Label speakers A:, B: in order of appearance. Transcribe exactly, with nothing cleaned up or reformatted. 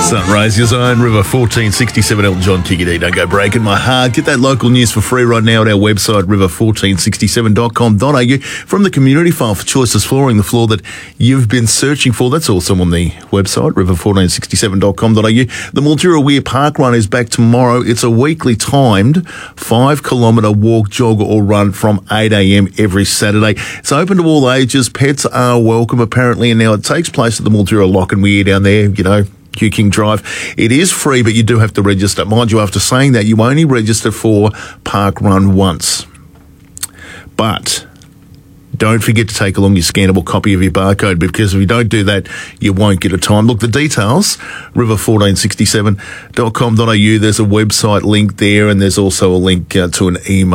A: Sunrise, your zone, River fourteen sixty-seven, Elton John, Kickity. Don't go breaking my heart. Get that local news for free right now at our website, river fourteen sixty-seven dot com dot a u. From the community file for Choices Flooring, the floor that you've been searching for. That's also on the website, river fourteen sixty-seven dot com dot a u. The Mildura Weir Park Run is back tomorrow. It's a weekly timed five kilometre walk, jog or run from eight a m every Saturday. It's open to all ages. Pets are welcome, apparently, and now it takes place at the Mildura Lock and Weir down there, you know, Q King Drive. It is free, but you do have to register. Mind you, after saying that, you only register for Park Run once. But don't forget to take along your scannable copy of your barcode, because if you don't do that, you won't get a time. Look, the details, river fourteen sixty-seven dot com dot a u. There's a website link there, and there's also a link uh, to an email.